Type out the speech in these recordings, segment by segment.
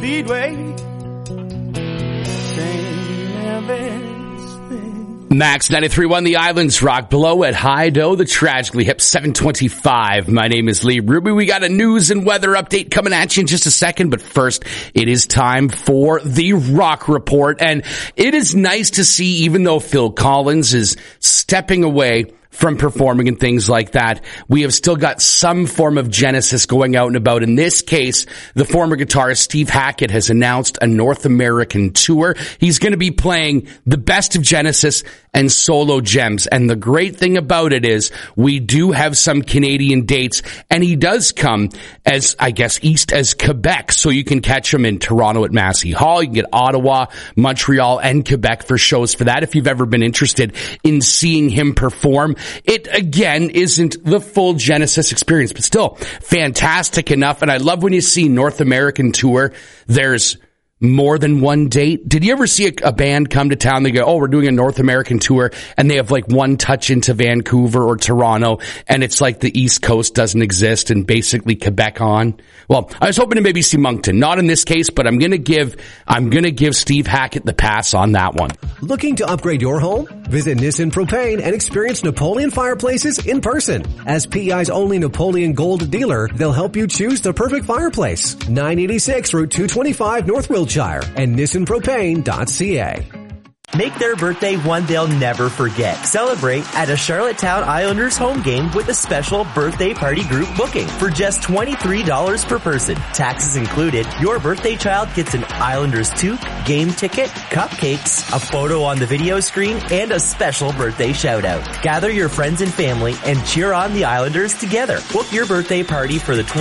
Speedway. Max 93.1, The Islands Rock below at High Dough, the tragically hip 725. My name is Lee Ruby. We got a news and weather update coming at you in just a second, but first, it is time for the Rock Report. And it is nice to see, even though Phil Collins is stepping away from performing and things like that, we have still got some form of Genesis going out and about. In this case, the former guitarist Steve Hackett has announced a North American tour. He's going to be playing the best of Genesis and solo gems. And the great thing about it is we do have some Canadian dates, and he does come as, I guess, east as Quebec. So you can catch him in Toronto at Massey Hall. You can get Ottawa, Montreal, and Quebec for shows for that if you've ever been interested in seeing him perform. It, again, isn't the full Genesis experience, but still fantastic enough. And I love when you see North American tour, there's more than one date. Did you ever see a band come to town? They go, oh, we're doing a North American tour, and they have like one touch into Vancouver or Toronto, and it's like the East Coast doesn't exist and basically Quebec on. Well, I was hoping to maybe see Moncton. Not in this case, but I'm gonna give Steve Hackett the pass on that one. Looking to upgrade your home? Visit Nissan Propane and experience Napoleon fireplaces in person. As PEI's only Napoleon Gold dealer, they'll help you choose the perfect fireplace. 986 Route 225 North Wiltshire and nissanpropane.ca. Make their birthday one they'll never forget. Celebrate at a Charlottetown Islanders home game with a special birthday party group booking for just $23 per person. Taxes included. Your birthday child gets an Islanders toque, game ticket, cupcakes, a photo on the video screen, and a special birthday shout out. Gather your friends and family and cheer on the Islanders together. Book your birthday party for the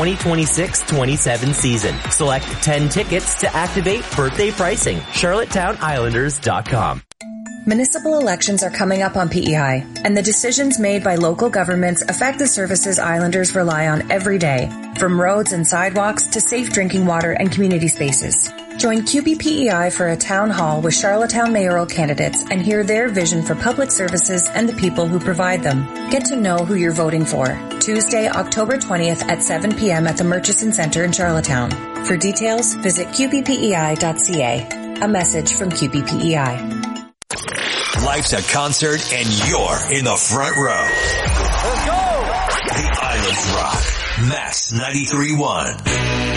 2026-27 season. Select 10 tickets to activate birthday pricing. CharlottownIslanders.com. Municipal elections are coming up on PEI, and the decisions made by local governments affect the services Islanders rely on every day, from roads and sidewalks to safe drinking water and community spaces. Join QBPEI for a town hall with Charlottetown mayoral candidates and hear their vision for public services and the people who provide them. Get to know who you're voting for. Tuesday, October 20th at 7 p.m. at the Murchison Centre in Charlottetown. For details, visit qbpei.ca. A message from QBPEI. Life's a concert and you're in the front row. Let's go! The Islands Rock. Max 93.1.